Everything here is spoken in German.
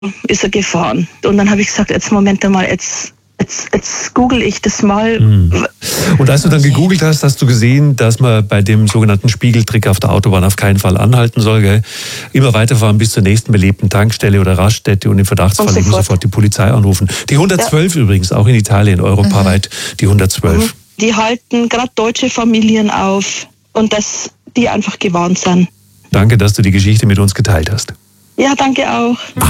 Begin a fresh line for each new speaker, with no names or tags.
ist er gefahren. Und dann habe ich gesagt, jetzt Moment einmal, jetzt google ich das mal.
Und als du dann gegoogelt hast du gesehen, dass man bei dem sogenannten Spiegeltrick auf der Autobahn auf keinen Fall anhalten soll, gell? Immer weiterfahren bis zur nächsten belebten Tankstelle oder Raststätte und im Verdachtsfall eben sofort die Polizei anrufen. Die 112 übrigens, auch in Italien, europaweit die 112.
Die halten gerade deutsche Familien auf und dass die einfach gewarnt sind.
Danke, dass du die Geschichte mit uns geteilt hast.
Ja, danke auch.